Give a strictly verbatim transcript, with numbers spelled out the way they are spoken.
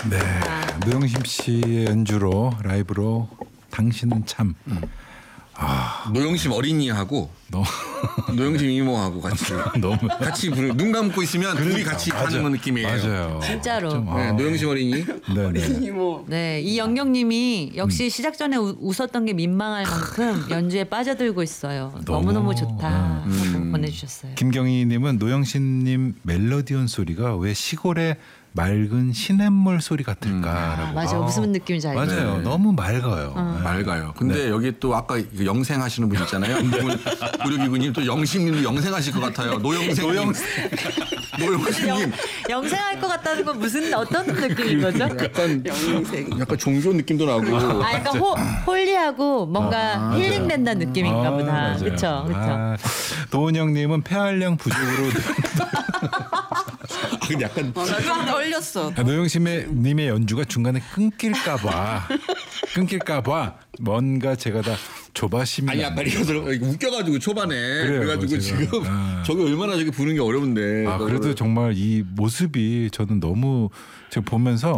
네, 노영심 씨의 연주로 라이브로 당신은 참. 음. 아, 노영심 어린이하고 너무 노영심 이모하고 같이 너무 같이 부르, 눈 감고 있으면 그러니까, 둘이 같이 맞아, 하는 느낌이에요. 맞아요. 진짜로. 좀, 네, 아. 노영심 어린이. 네, 네. 이모. 네, 이영경님이 역시 음. 시작 전에 우, 웃었던 게 민망할 만큼 연주에 빠져들고 있어요. 너무 너무 좋다 하고 음. 보내주셨어요. 김경희님은 노영심님 멜로디온 소리가 왜 시골의 맑은 시냇물 소리 같을까라고. 아, 맞아요. 무슨 느낌인지 알죠. 맞아요. 네. 너무 맑아요. 어. 네. 맑아요. 근데 네. 여기 또 아까 영생 하시는 분 있잖아요. 구육이구님 또 영심님도 영생하실 것 같아요. 노영생님. 노영생. 노영생님. 영생할 것 같다는 건 무슨 어떤 느낌인 거죠? 약간 영생. 약간 종교 느낌도 나고. 아, 약간 호, 홀리하고 뭔가 아, 힐링된다는 느낌인가 아, 보다. 맞아요. 그렇죠, 그렇죠. 아, 도은영님은 폐활량 부족으로 아, 근데 약간 좀 떨렸어. 아, 노영심의 님의 연주가 중간에 끊길까봐 끊길까봐 뭔가 제가 다 조바심이 아니 나는 아까 리허설 웃겨가지고 초반에 그래요, 그래가지고 제가. 지금 아. 저게 얼마나 저게 부는 게 어려운데. 아, 그거를. 그래도 정말 이 모습이 저는 너무 제가 보면서